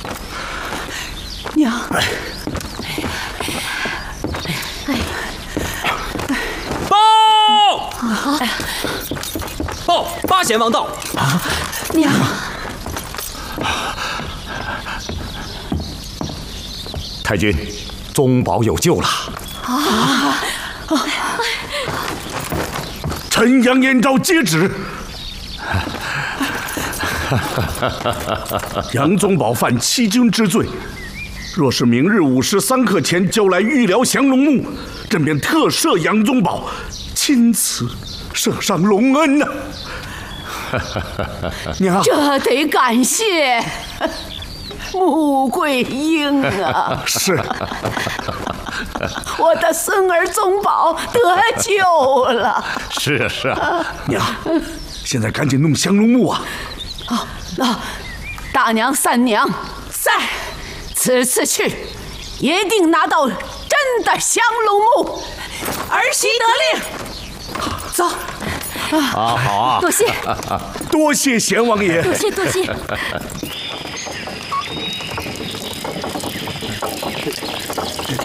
娘， 报！八贤王到！ 娘， 太君，宗保有救了！ 陈阳燕诏接旨。杨宗保犯欺君之罪，若是明日午时3刻前交来玉辽降龙木，朕便特赦杨宗保，钦此赦上隆恩呐！娘， 这得感谢穆桂英啊！ 是， 我的孙儿宗保得救了。 是啊是啊， 娘，现在赶紧弄降龙木啊！ 大娘、三娘在，此次去一定拿到真的降龙木。儿媳得令，走。 好啊， 多谢， 多谢贤王爷。 多谢。